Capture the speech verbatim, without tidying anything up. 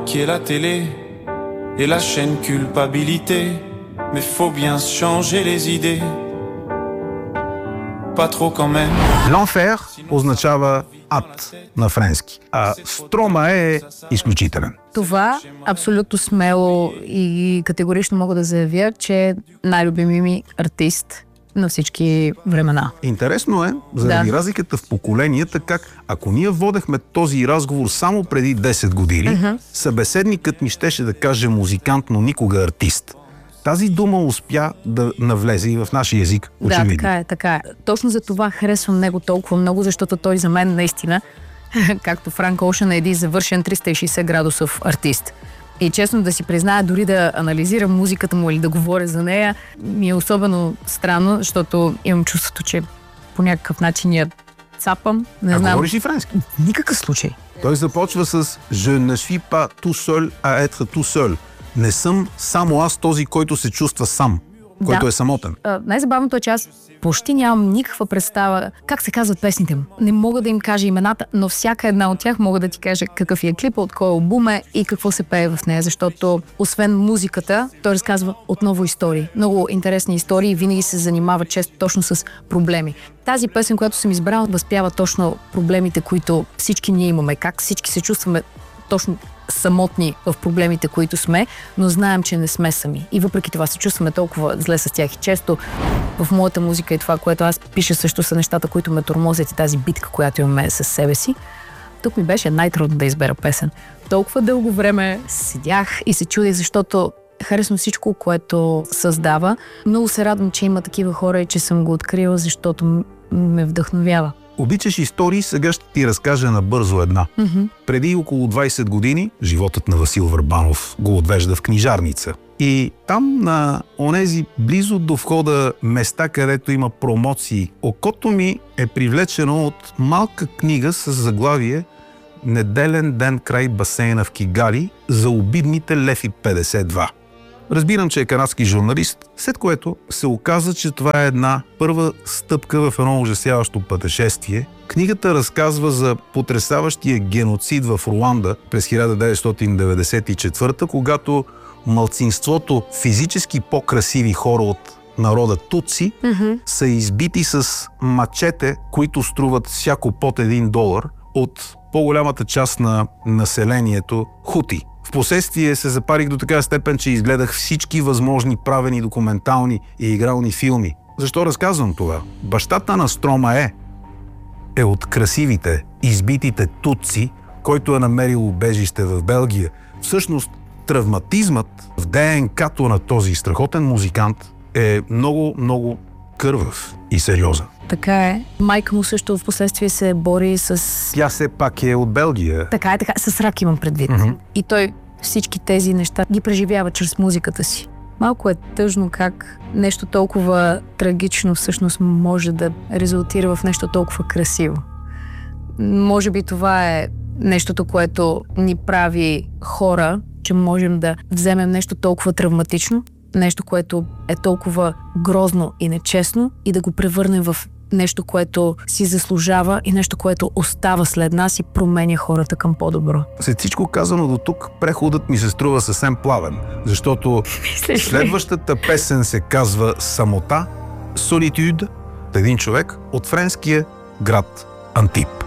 qui est la télé et la chaîne culpabilité. Mais faut bien changer les idées. Pas trop quand même. L'enfer означава ад на френски, а Строма е изключителен. Това абсолютно смело и категорично мога да заявя, че е най-любими ми артист на всички времена. Интересно е, заради да. разликата в поколенията, как ако ние водехме този разговор само преди десет години, uh-huh. събеседникът ми щеше да каже музикант, но никога артист. Тази дума успя да навлезе и в нашия език, очевидно. Да, така е, така е. Точно за това харесвам него толкова много, защото той за мен наистина, както Франк Оушън, е един завършен триста и шейсет градусов артист. И честно да си призная, дори да анализирам музиката му или да говоря за нея, ми е особено странно, защото имам чувството, че по някакъв начин я цапам. Не а знам. говориш и френски? В никакъв случай. Той започва с Je ne suis pas tout seul à être tout seul. Не съм само аз този, който се чувства сам, който да. е самотен. А, най-забавното е, че аз почти нямам никаква представа как се казват песните му. Не мога да им кажа имената, но всяка една от тях мога да ти кажа какъв е клипа, от кой албум е и какво се пее в нея, защото освен музиката, той разказва отново истории. Много интересни истории и винаги се занимава често точно с проблеми. Тази песен, която съм избрала, възпява точно проблемите, които всички ние имаме, как всички се чувстваме точно самотни в проблемите, които сме, но знаем, че не сме сами. И въпреки това се чувстваме толкова зле с тях. И често в моята музика и това, което аз пиша, също са нещата, които ме тормозят и тази битка, която имаме със себе си. Тук ми беше най-трудно да избера песен. Толкова дълго време седях и се чудих, защото харесвам всичко, което създава. Много се радвам, че има такива хора и че съм го открила, защото ме вдъхновява. Обичаш истории, сега ще ти разкажа набързо една. Mm-hmm. Преди около двайсет години животът на Васил Върбанов го отвежда в книжарница. И там на онези близо до входа места, където има промоции, окото ми е привлечено от малка книга с заглавие «Неделен ден край басейна в Кигали за обидните лев петдесет и два». Разбирам, че е канадски журналист, след което се оказа, че това е една първа стъпка в едно ужасяващо пътешествие. Книгата разказва за потресаващия геноцид в Руанда през хиляда деветстотин деветдесет и четвърта, когато малцинството физически по-красиви хора от народа Туци mm-hmm. са избити с мачете, които струват всяко под един долар от по-голямата част на населението хути. Впоследствие се запарих до такава степен, че изгледах всички възможни правени документални и игрални филми. Защо разказвам това? Бащата на Стромае е от красивите, избитите туци, който е намерил убежище в Белгия. Всъщност, травматизмът в ДНК-то на този страхотен музикант е много, много кървав и сериозен. Така е. Майка му също в последствие се бори с... Тя все пак е от Белгия. Така е, така. С рак имам предвид. Mm-hmm. И той всички тези неща ги преживява чрез музиката си. Малко е тъжно как нещо толкова трагично всъщност може да резултира в нещо толкова красиво. Може би това е нещото, което ни прави хора, че можем да вземем нещо толкова травматично, нещо, което е толкова грозно и нечестно и да го превърнем в нещо, което си заслужава и нещо, което остава след нас и променя хората към по-добро. След всичко казано до тук, преходът ми се струва съвсем плавен, защото следващата песен се казва Самота, Solitude, един човек от френския град Антип.